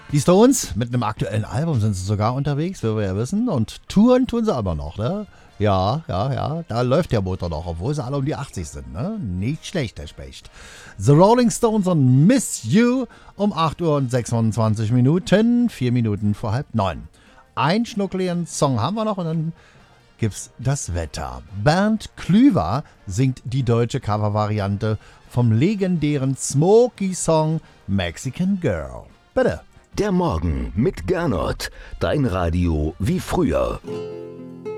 Die Stones, mit einem aktuellen Album sind sie sogar unterwegs, wie wir ja wissen. Und Touren tun sie aber noch, ne? Ja. Da läuft der Motor noch, obwohl sie alle um die 80 sind, ne? Nicht schlecht, der Specht. The Rolling Stones und Miss You um 8 Uhr und 26 Minuten, 4 Minuten vor 8:30. Einen schnuckligen Song haben wir noch und dann gibt's das Wetter. Bernd Klüver singt die deutsche Covervariante vom legendären Smokey-Song Mexican Girl. Bitte. Der Morgen mit Gernot. Dein Radio wie früher.